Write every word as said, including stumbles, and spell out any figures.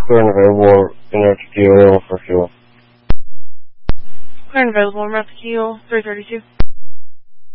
Clear and available in R T Q available for fuel. Clear and available in R T Q three thirty-two.